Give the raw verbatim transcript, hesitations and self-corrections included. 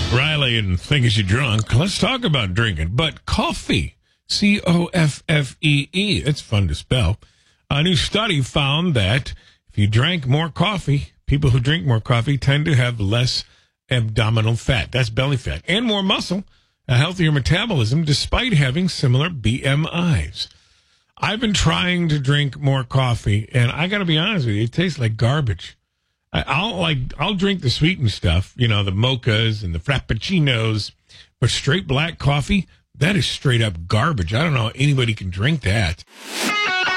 Riley and Thinks You Drunk. Let's talk about drinking. But coffee, C O F F E E, it's fun to spell. A new study found that if you drank more coffee, people who drink more coffee tend to have less abdominal fat. That's belly fat. And more muscle, a healthier metabolism, despite having similar B M Is. I've been trying to drink more coffee, and I got to be honest with you, it tastes like garbage. I- I'll like I'll drink the sweetened stuff, you know, the mochas and the frappuccinos, but straight black coffee, that is straight up garbage. I don't know how anybody can drink that.